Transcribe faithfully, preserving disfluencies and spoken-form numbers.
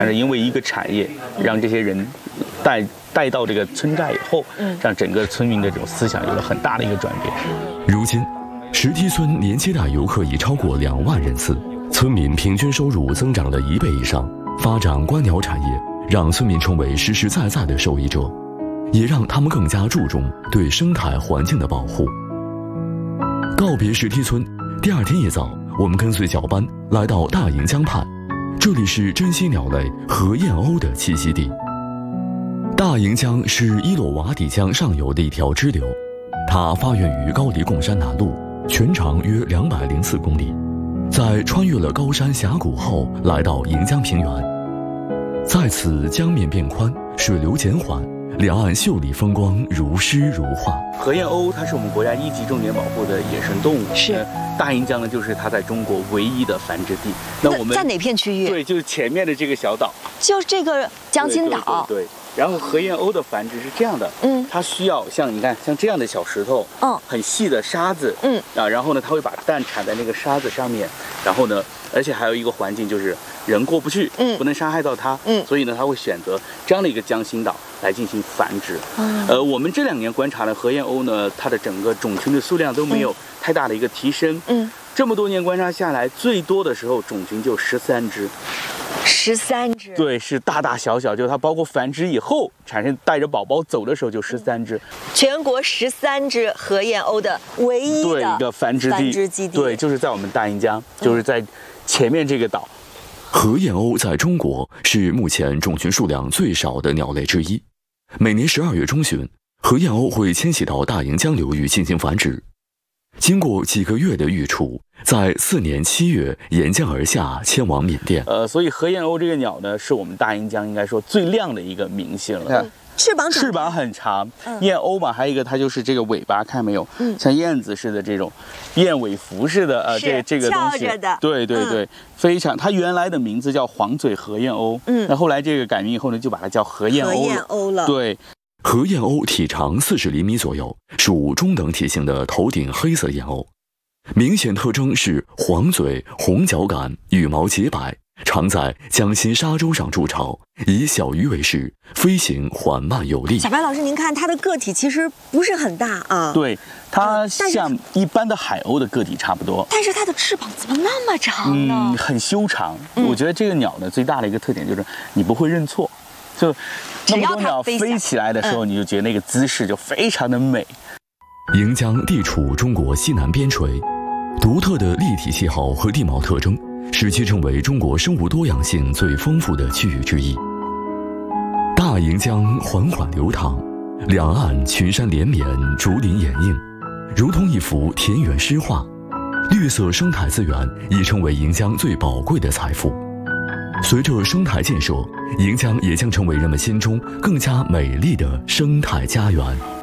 但是因为一个产业，让这些人带带到这个村寨以后，让整个村民的这种思想有了很大的一个转变。 如今，石梯村年接待游客已超过两万人次，村民平均收入增长了一倍以上。发展观鸟产业，让村民成为实实在在的受益者，也让他们更加注重对生态环境的保护。告别石梯村，第二天一早，我们跟随脚班来到大营江畔，这里是珍稀鸟类和燕鸥的栖息地。大营江是伊洛瓦底江上游的一条支流，它发源于高黎贡山南麓，全长约两百零四公里。在穿越了高山峡谷后，来到营江平原，在此江面变宽，水流减缓，两岸秀丽风光如诗如画。 和燕鸥它是我们国家一级重点保护的野生动物， 是、呃、 大营江呢，就是它在中国唯一的繁殖地。那我们在哪片区域？ 对，就是前面的这个小岛， 就是这个江心岛。 对。对对对然后和燕鸥的繁殖是这样的，嗯，它需要像你看像这样的小石头，嗯，很细的沙子，嗯啊，然后呢，它会把蛋产在那个沙子上面，然后呢，而且还有一个环境就是人过不去，嗯，不能伤害到它，嗯，所以呢，它会选择这样的一个江心岛来进行繁殖。嗯，呃，我们这两年观察的和燕鸥呢，它的整个种群的数量都没有太大的一个提升，嗯，这么多年观察下来，最多的时候种群就十三只。 十三只， 对，是大大小小，就是它包括繁殖以后产生带着宝宝走的时候就十三只， 全国十三只和燕鸥的唯一的对一个繁殖地， 繁殖基地， 对，就是在我们大营江，就是在前面这个岛。 和燕鸥在中国是目前种群数量最少的鸟类之一，每年十二月中旬，和燕鸥会迁徙到大营江流域进行繁殖。经过几个月的育雏，在四年七月沿江而下，迁往缅甸。 呃，所以和燕鸥这个鸟呢，是我们大营江应该说最亮的一个明星了。 嗯、翅膀翅膀很长，嗯、燕鸥嘛，还有一个它就是这个尾巴，看没有？嗯，像燕子似的这种燕尾服似的，呃，这这个东西， 翘着的。 对对对，嗯、非常。它原来的名字叫黄嘴和燕鸥，嗯，那后来这个改名以后呢，就把它叫和燕鸥了。 和燕鸥了， 对。 和燕鸥体长四十厘米左右，属中等体型的头顶黑色燕鸥，明显特征是黄嘴、红脚杆，羽毛洁白，常在江心沙洲上筑巢，以小鱼为食，飞行缓慢有力。 小白老师，您看它的个体其实不是很大啊， 对，它像一般的海鸥的个体差不多， 但是它的翅膀怎么那么长呢？ 嗯，很修长。嗯、我觉得这个鸟呢，最大的一个特点就是你不会认错。就那么多鸟飞起来的时候，你就觉得那个姿势就非常的美。 营江地处中国西南边陲，独特的立体气候和地貌特征，使其成为中国生物多样性最丰富的区域之一。大营江缓缓流淌，两岸群山连绵，竹林掩映，如同一幅田园诗画。绿色生态资源已成为营江最宝贵的财富。随着生态建设，营江也将成为人们心中更加美丽的生态家园。